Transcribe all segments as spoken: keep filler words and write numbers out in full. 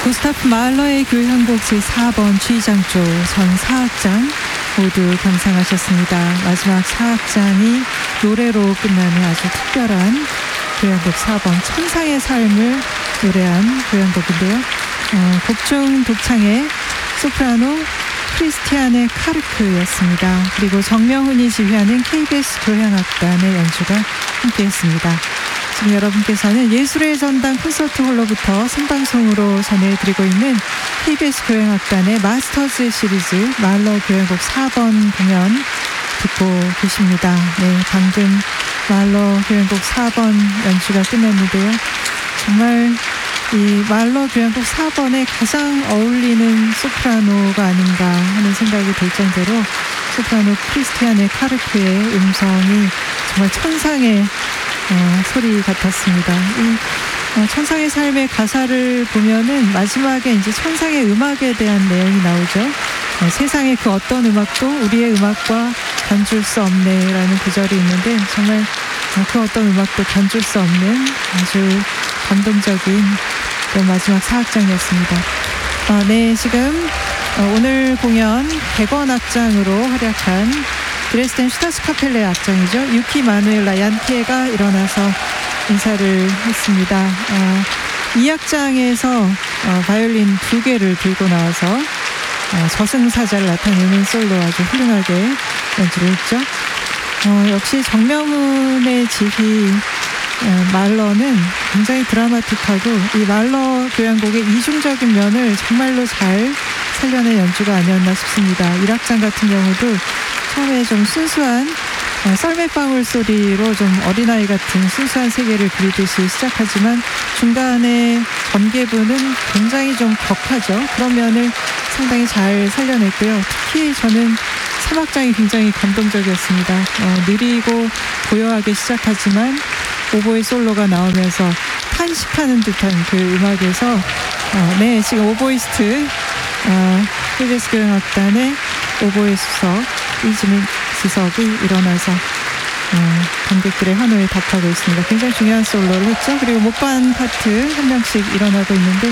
구스타프 말러의 교향곡 제사 번 G장조 전 사악장 모두 감상하셨습니다. 마지막 사악장이 노래로 끝나는 아주 특별한 교향곡 사 번 천상의 삶을 노래한 교향곡인데요. 어, 곡중 독창의 소프라노 크리스티아네 카르크였습니다. 그리고 정명훈이 지휘하는 케이비에스 교향악단의 연주가 함께했습니다. 지금 여러분께서는 예술의 전당 콘서트 홀로부터 생방송으로 전해드리고 있는 케이비에스 교향악단의 마스터즈 시리즈 말러 교향곡 사 번 공연 듣고 계십니다. 네, 방금 말러 교향곡 사 번 연주가 끝났는데요. 정말 이 말러 교향곡 사 번에 가장 어울리는 소프라노가 아닌가 하는 생각이 들 정도로 소프라노 크리스티아네 카르크의 음성이 정말 천상의 어, 소리 같았습니다. 이 어, 천상의 삶의 가사를 보면은 마지막에 이제 천상의 음악에 대한 내용이 나오죠. 어, 세상의 그 어떤 음악도 우리의 음악과 견줄 수 없네라는 구절이 있는데 정말 어, 그 어떤 음악도 견줄 수 없는 아주 감동적인 그런 마지막 사악장이었습니다. 어, 네, 지금 어, 오늘 공연 백 원 악장으로 활약한 드레스덴 슈타스카펠레 악장이죠. 유키 마누엘라 얀케가 일어나서 인사를 했습니다. 어, 이 악장에서 어, 바이올린 두 개를 들고 나와서 어, 저승사자를 나타내는 솔로 아주 훌륭하게 연주를 했죠. 어, 역시 정명훈의 지휘 어, 말러는 굉장히 드라마틱하고 이 말러 교향곡의 이중적인 면을 정말로 잘 살려낸 연주가 아니었나 싶습니다. 일 악장 같은 경우도 처음에 좀 순수한 어, 썰매방울 소리로 좀 어린아이 같은 순수한 세계를 그리듯이 시작하지만 중간에 전개부는 굉장히 좀 격하죠. 그런 면을 상당히 잘 살려냈고요. 특히 저는 삼 악장이 굉장히 감동적이었습니다. 어, 느리고 고요하게 시작하지만 오보에 솔로가 나오면서 탄식하는 듯한 그 음악에서 어, 네, 지금 오보이스트 어, 케이비에스 교향악단의 오보에 수석 이지민 수석이 일어나서 어, 관객들의 환호에 답하고 있습니다. 굉장히 중요한 솔로를 했죠. 그리고 목반 파트 한 명씩 일어나고 있는데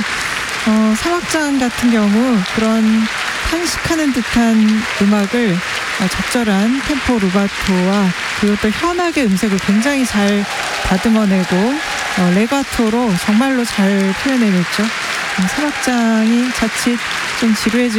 어, 삼 악장 같은 경우 그런 탄식하는 듯한 음악을 어, 적절한 템포 루바토와 그리고 또 현악의 음색을 굉장히 잘 다듬어내고 어, 레가토로 정말로 잘 표현해냈죠. 삼 악장이 자칫 좀 지루해질